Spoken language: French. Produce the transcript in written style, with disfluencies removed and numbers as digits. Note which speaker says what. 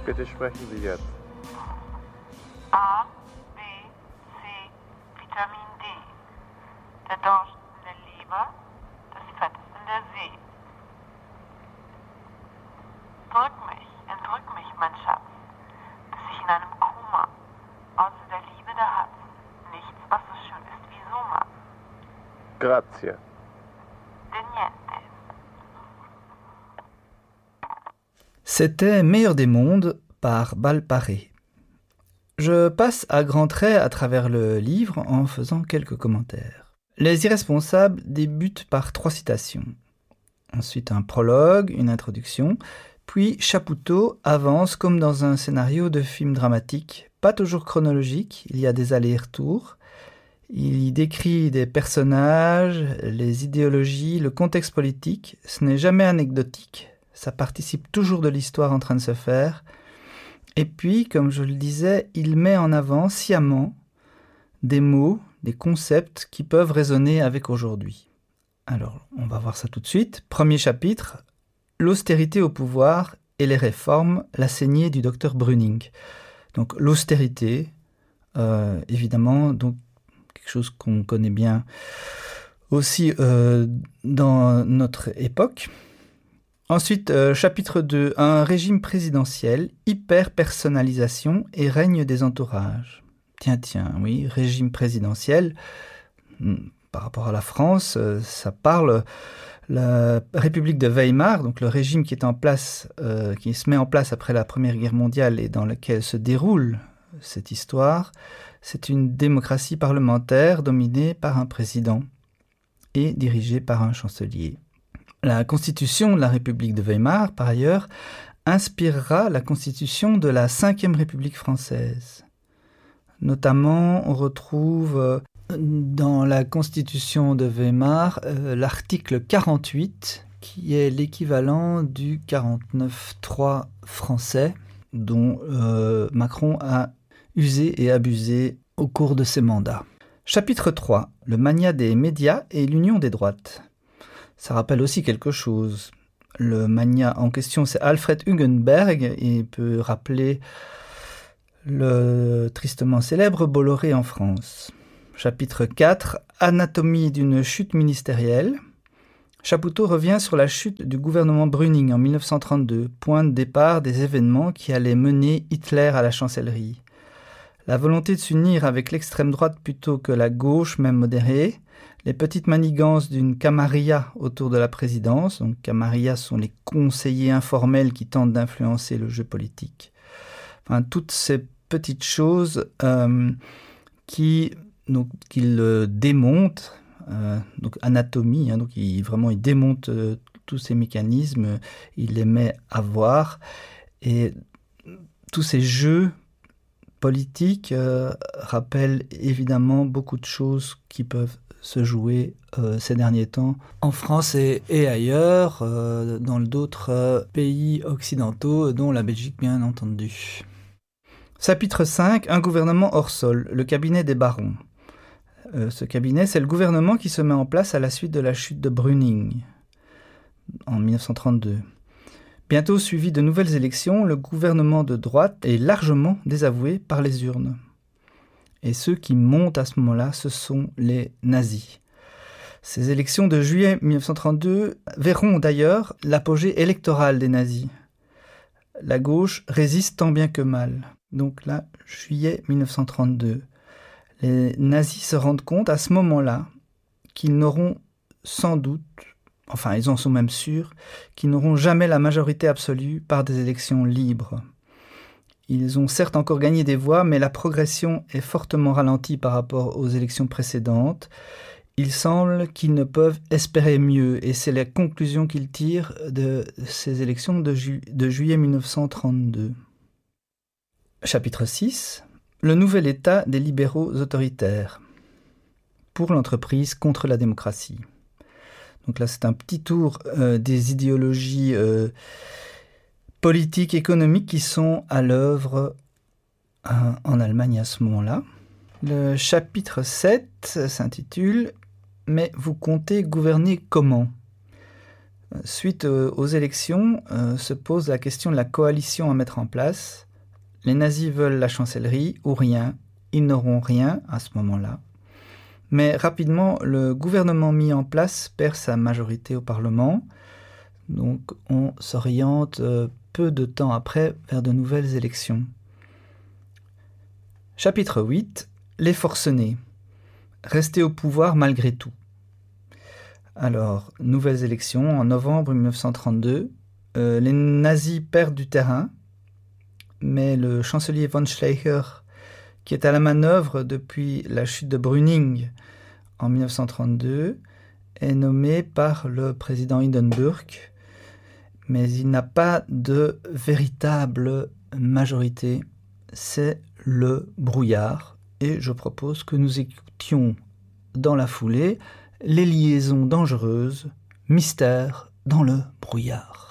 Speaker 1: Bitte sprechen Sie jetzt.
Speaker 2: A, B, C, Vitamin D. Der Dorsch in der Leber, das Fett ist in der See. Entrück mich, mein Schatz, bis ich in einem Koma, außer der Liebe der Hatz, nichts, was so schön ist wie Soma.
Speaker 1: Grazie.
Speaker 2: De niente.
Speaker 3: C'était Meilleur des mondes par Balparé. Je passe à grands traits à travers le livre en faisant quelques commentaires. Les Irresponsables débutent par 3 citations. Ensuite un prologue, une introduction, puis Chapoutot avance comme dans un scénario de film dramatique, pas toujours chronologique, il y a des allers-retours. Il y décrit des personnages, les idéologies, le contexte politique. Ce n'est jamais anecdotique, ça participe toujours de l'histoire en train de se faire. Et puis, comme je le disais, il met en avant sciemment des mots, des concepts qui peuvent résonner avec aujourd'hui. Alors, on va voir ça tout de suite. Premier chapitre, l'austérité au pouvoir et les réformes, la saignée du docteur Brüning. Donc, l'austérité, évidemment, donc quelque chose qu'on connaît bien aussi dans notre époque. Ensuite, chapitre 2, un régime présidentiel, hyper-personnalisation et règne des entourages. Tiens, oui, régime présidentiel, par rapport à la France, ça parle la République de Weimar, donc le régime qui est en place, qui se met en place après la Première Guerre mondiale et dans lequel se déroule cette histoire, c'est une démocratie parlementaire dominée par un président et dirigée par un chancelier. La constitution de la République de Weimar, par ailleurs, inspirera la constitution de la Ve République française. Notamment, on retrouve dans la constitution de Weimar l'article 48, qui est l'équivalent du 49.3 français, dont Macron a usé et abusé au cours de ses mandats. Chapitre 3, le mania des médias et l'union des droites. Ça rappelle aussi quelque chose. Le mania en question, c'est Alfred Hugenberg et peut rappeler le tristement célèbre Bolloré en France. Chapitre 4, anatomie d'une chute ministérielle. Chapoutot revient sur la chute du gouvernement Brüning en 1932, point de départ des événements qui allaient mener Hitler à la chancellerie. La volonté de s'unir avec l'extrême droite plutôt que la gauche, même modérée, les petites manigances d'une camarilla autour de la présidence. Donc, camarilla sont les conseillers informels qui tentent d'influencer le jeu politique. Enfin, toutes ces petites choses qu'il démonte, donc anatomie, donc il démonte tous ces mécanismes, il les met à voir, et tous ces jeux politiques rappellent évidemment beaucoup de choses qui peuvent se jouer ces derniers temps en France et ailleurs, dans d'autres pays occidentaux, dont la Belgique bien entendu. Chapitre 5, un gouvernement hors sol, le cabinet des barons. Ce cabinet, c'est le gouvernement qui se met en place à la suite de la chute de Brüning en 1932. Bientôt suivi de nouvelles élections, le gouvernement de droite est largement désavoué par les urnes. Et ceux qui montent à ce moment-là, ce sont les nazis. Ces élections de juillet 1932 verront d'ailleurs l'apogée électorale des nazis. La gauche résiste tant bien que mal. Donc là, juillet 1932. Les nazis se rendent compte à ce moment-là qu'ils n'auront sans doute, enfin ils en sont même sûrs, qu'ils n'auront jamais la majorité absolue par des élections libres. Ils ont certes encore gagné des voix, mais la progression est fortement ralentie par rapport aux élections précédentes. Il semble qu'ils ne peuvent espérer mieux, et c'est la conclusion qu'ils tirent de ces élections de juillet 1932. Chapitre 6. Le nouvel état des libéraux autoritaires pour l'entreprise contre la démocratie. Donc là, c'est un petit tour des idéologies politiques, économiques qui sont à l'œuvre en Allemagne à ce moment-là. Le chapitre 7 s'intitule « Mais vous comptez gouverner comment ?» Suite aux élections, se pose la question de la coalition à mettre en place. Les nazis veulent la chancellerie ou rien. Ils n'auront rien à ce moment-là. Mais rapidement, le gouvernement mis en place perd sa majorité au Parlement. Donc on s'oriente peu de temps après vers de nouvelles élections. Chapitre 8. Les forcenés. Rester au pouvoir malgré tout. Alors, nouvelles élections en novembre 1932. Les nazis perdent du terrain, mais le chancelier von Schleicher, qui est à la manœuvre depuis la chute de Brüning en 1932, est nommé par le président Hindenburg, mais il n'a pas de véritable majorité. C'est le brouillard, et je propose que nous écoutions dans la foulée les liaisons dangereuses, mystère dans le brouillard.